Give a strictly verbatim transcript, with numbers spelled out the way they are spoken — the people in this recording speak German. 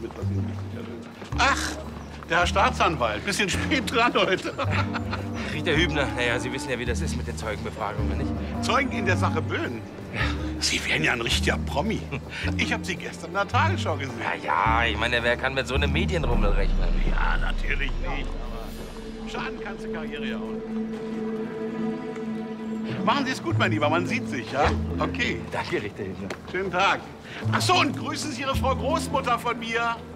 mit, was Ihnen wichtig ist. Ach, der Herr Staatsanwalt. Bisschen spät dran heute. Richter Hübner, naja, Sie wissen ja, wie das ist mit den Zeugenbefragungen, nicht? Zeugen in der Sache Böhn. Sie wären ja ein richtiger Promi. Ich habe Sie gestern in der Tagesschau gesehen. Ja, ja, ich meine, wer kann mit so einem Medienrummel rechnen? Ja, natürlich nicht. Aber schaden kannst du Karriere ja auch. Machen Sie es gut, mein Lieber. Man sieht sich, ja? Okay. Danke, Richter Hübner. Schönen Tag. Ach so, und grüßen Sie Ihre Frau Großmutter von mir.